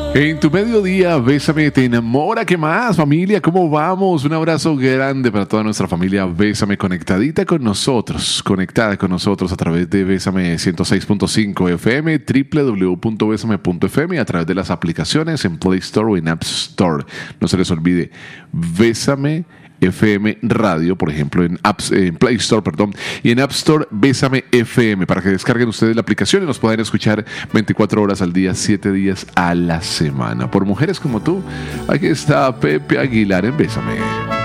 En tu mediodía, Bésame te enamora. ¿Qué más, familia? ¿Cómo vamos? Un abrazo grande para toda nuestra familia Bésame conectada con nosotros a través de Bésame 106.5 FM, www.besame.fm, a través de las aplicaciones en Play Store o en App Store. No se les olvide, Bésame FM Radio, por ejemplo, en Play Store, y en App Store, Bésame FM, para que descarguen ustedes la aplicación y nos puedan escuchar 24 horas al día, 7 días a la semana. Por mujeres como tú, aquí está Pepe Aguilar en Bésame.